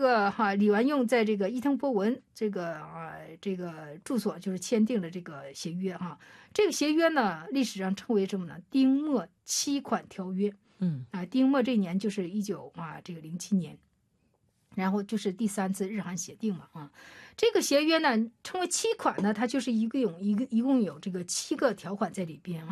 个李完用在这个伊藤博文这个住所就是签订了这个协约这个协约呢历史上称为什么呢？丁墨七款条约。丁墨这年就是1907年，然后就是第3次日韩协定嘛这个协约呢称为7款呢，它就是一共有这个7个条款在里边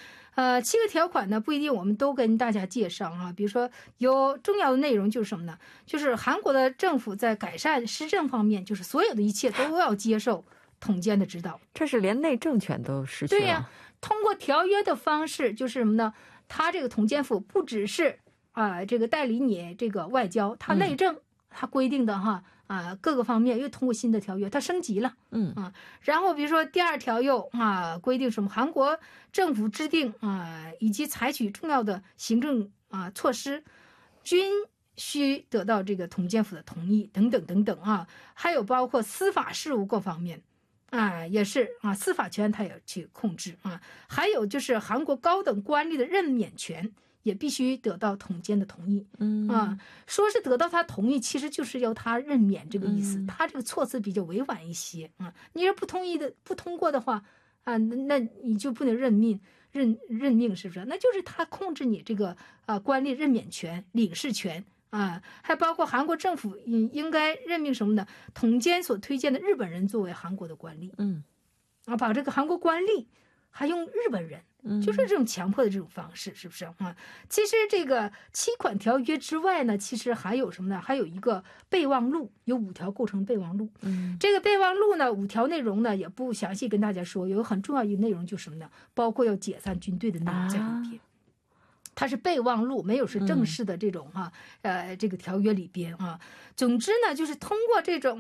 7个条款呢不一定我们都跟大家介绍比如说有重要的内容就是什么呢？就是韩国的政府在改善施政方面，就是所有的一切都要接受统监的指导。 这是连内政权都失去了。 对呀，通过条约的方式就是什么呢？他这个统监府不只是这个代理你这个外交，他内政他规定的各个方面又通过新的条约它升级了。然后比如说第2条又规定什么？韩国政府制定以及采取重要的行政措施均需得到这个统监府的同意等等等等还有包括司法事务各方面也是司法权他也去控制还有就是韩国高等官吏的任免权也必须得到统监的同意。说是得到他同意，其实就是要他任免这个意思。他这个措辞比较委婉一些你要不通过的话那你就不能任命，是不是？那就是他控制你这个官吏任免权、领事权还包括韩国政府应该任命什么呢？统监所推荐的日本人作为韩国的官吏。把这个韩国官吏还用日本人，就是这种强迫的这种方式，是不是其实这个7款条约之外呢，其实还有什么呢？还有一个备忘录，有5条构成备忘录。这个备忘录呢，5条内容呢也不详细跟大家说，有很重要一个内容就是什么呢？包括要解散军队的内容在里边。它是备忘录，没有是正式的这种这个条约里边总之呢，就是通过这种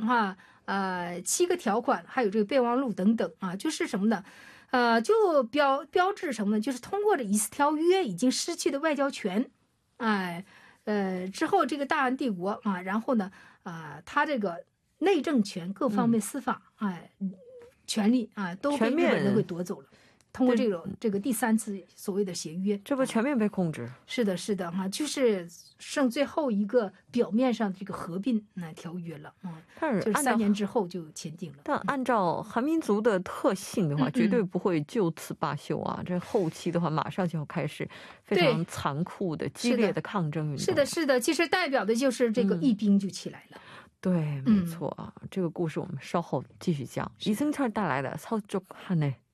7个条款，还有这个备忘录等等就是什么呢？就标志什么呢？就是通过这以斯条约已经失去的外交权，之后这个大韩帝国然后呢他这个内政权各方面司法权利都被日本人给夺走了。通过这个第3次所谓的协约， 这不全面被控制。 是的就是剩最后一个表面上这个合并条约了就是3年之后就签订了。 但按照韩民族的特性的话绝对不会就此罢休这后期的话马上就要开始非常残酷的激烈的抗争运动。 是的其实代表的就是这个义兵就起来了。 对，没错这个故事我们稍后继续讲。이승철带来的서쪽 하늘。